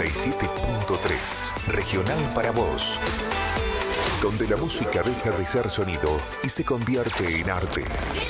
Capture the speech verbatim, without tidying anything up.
y siete punto tres, regional para vos. Donde la música deja de ser sonido y se convierte en arte.